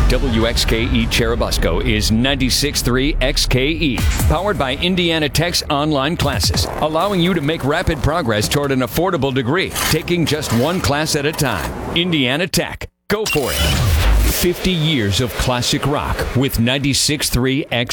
WXKE Cherubusco is 96.3 XKE, powered by Indiana Tech's online classes, allowing you to make rapid progress toward an affordable degree, taking just one class at a time. Indiana Tech. Go for it. 50 years of classic rock with 96.3 XKE.